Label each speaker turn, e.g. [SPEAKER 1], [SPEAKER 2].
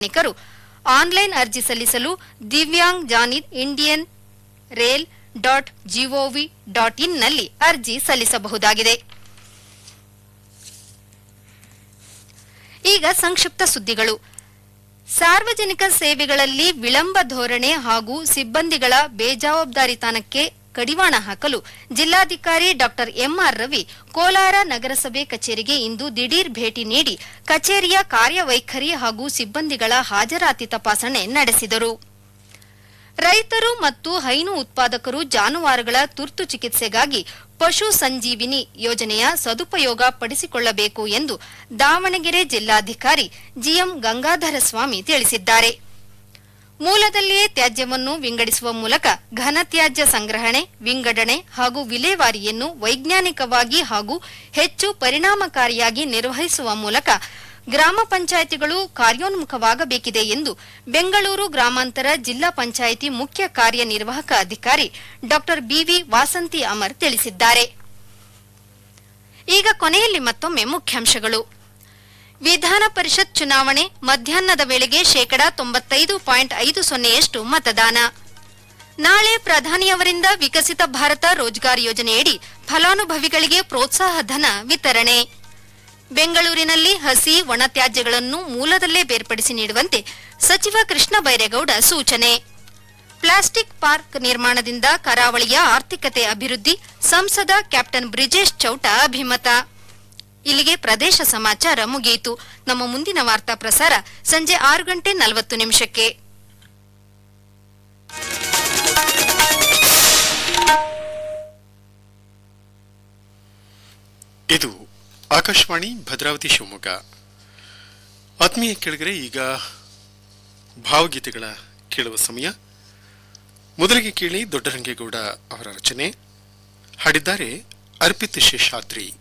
[SPEAKER 1] ಪ್ರಯಾಣಿಕರು ಆನ್ಲೈನ್ ಅರ್ಜಿ ಸಲ್ಲಿಸಲು ದಿವ್ಯಾಂಗ್ ಜಾನಿದ್ ಇಂಡಿಯನ್ ರೇಲ್ .gov.in ನಲ್ಲಿ ಅರ್ಜಿ ಸಲ್ಲಿಸಬಹುದಾಗಿದೆ. ಈಗ ಸಂಕ್ಷಿಪ್ತ ಸುದ್ದಿಗಳು. ಸಾರ್ವಜನಿಕ ಸೇವೆಗಳಲ್ಲಿ ವಿಳಂಬ ಧೋರಣೆ ಹಾಗೂ ಸಿಬ್ಬಂದಿಗಳ ಬೇಜವಾಬ್ದಾರಿತನಕ್ಕೆ ಕಡಿವಾಣ ಹಾಕಲು ಜಿಲ್ಲಾಧಿಕಾರಿ ಡಾ ಎಂಆರ್ ರವಿ ಕೋಲಾರ ನಗರಸಭೆ ಕಚೇರಿಗೆ ಇಂದು ದಿಢೀರ್ ಭೇಟಿ ನೀಡಿ ಕಚೇರಿಯ ಕಾರ್ಯವೈಖರಿ ಹಾಗೂ ಸಿಬ್ಬಂದಿಗಳ ಹಾಜರಾತಿ ತಪಾಸಣೆ ನಡೆಸಿದರು. ರೈತರು ಮತ್ತು ಹೈನು ಉತ್ಪಾದಕರು ಜಾನುವಾರುಗಳ ತುರ್ತು ಚಿಕಿತ್ಸೆಗಾಗಿ ಪಶು ಸಂಜೀವಿನಿ ಯೋಜನೆಯ ಸದುಪಯೋಗ ಪಡಿಸಿಕೊಳ್ಳಬೇಕು ಎಂದು ದಾವಣಗೆರೆ ಜಿಲ್ಲಾಧಿಕಾರಿ ಜಿಎಂ ಗಂಗಾಧರ ಸ್ವಾಮಿ ತಿಳಿಸಿದ್ದಾರೆ. ಮೂಲದಲ್ಲಿಯೇ ತ್ಯಾಜ್ಯವನ್ನು ವಿಂಗಡಿಸುವ ಮೂಲಕ ಘನತ್ಯಾಜ್ಯ ಸಂಗ್ರಹಣೆ, ವಿಂಗಡಣೆ ಹಾಗೂ ವಿಲೇವಾರಿಯನ್ನು ವೈಜ್ಞಾನಿಕವಾಗಿ ಹಾಗೂ ಹೆಚ್ಚು ಪರಿಣಾಮಕಾರಿಯಾಗಿ ನಿರ್ವಹಿಸುವ ಮೂಲಕ ಗ್ರಾಮ ಪಂಚಾಯಿತಿಗಳು ಕಾರ್ಯೋನ್ಮುಖವಾಗಬೇಕಿದೆ ಎಂದು ಬೆಂಗಳೂರು ಗ್ರಾಮಾಂತರ ಜಿಲ್ಲಾ ಪಂಚಾಯಿತಿ ಮುಖ್ಯ ಕಾರ್ಯನಿರ್ವಾಹಕ ಅಧಿಕಾರಿ ಡಾ ಬಿವಿ ವಾಸಂತಿ ಅಮರ್ ತಿಳಿಸಿದ್ದಾರೆ. ಈಗ ಕೊನೆಯಲ್ಲಿ ಮತ್ತೊಮ್ಮೆ ಮುಖ್ಯಾಂಶಗಳು. ವಿಧಾನ ಪರಿಷತ್ ಚುನಾವಣೆ ಮಧ್ಯಾಹ್ನದ ವೇಳೆಗೆ 95.50% ಮತದಾನ. ನಾಳೆ ಪ್ರಧಾನಿಯವರಿಂದ ವಿಕಸಿತ ಭಾರತ ರೋಜ್ಗಾರ್ ಯೋಜನೆಯಡಿ ಫಲಾನುಭವಿಗಳಿಗೆ ಪ್ರೋತ್ಸಾಹ ಧನ ವಿತರಣೆ. ಬೆಂಗಳೂರಿನಲ್ಲಿ ಹಸಿ ಒಣ ತ್ಯಾಜ್ಯಗಳನ್ನು ಮೂಲದಲ್ಲೇ ಬೇರ್ಪಡಿಸಿ ನೀಡುವಂತೆ ಸಚಿವ ಕೃಷ್ಣ ಬೈರೇಗೌಡ ಸೂಚನೆ. ಪ್ಲಾಸ್ಟಿಕ್ ಪಾರ್ಕ್ ನಿರ್ಮಾಣದಿಂದ ಕರಾವಳಿಯ ಆರ್ಥಿಕತೆ ಅಭಿವೃದ್ಧಿ, ಸಂಸದ ಕ್ಯಾಪ್ಟನ್ ಬ್ರಿಜೇಶ್ ಚೌಟ ಅಭಿಮತ. ಇಲ್ಲಿಗೆ ಪ್ರದೇಶ ಸಮಾಚಾರ ಮುಗಿಯಿತು. ನಮ್ಮ ಮುಂದಿನ ವಾರ್ತಾ ಪ್ರಸಾರ ಸಂಜೆ 6:40
[SPEAKER 2] ಇದು ಆಕಾಶವಾಣಿ ಭದ್ರಾವತಿ ಶಿವಮೊಗ್ಗ. ಆತ್ಮೀಯ ಕೆಳಗರೆ, ಈಗ ಭಾವಗೀತೆಗಳ ಕೇಳುವ ಸಮಯ. ಮೊದಲಿಗೆ ಕೇಳಿ ದೊಡ್ಡರಂಗೇಗೌಡ ಅವರ ರಚನೆ. ಹಾಡಿದ್ದಾರೆ ಅರ್ಪಿತ್ ಶೇಷಾದ್ರಿ.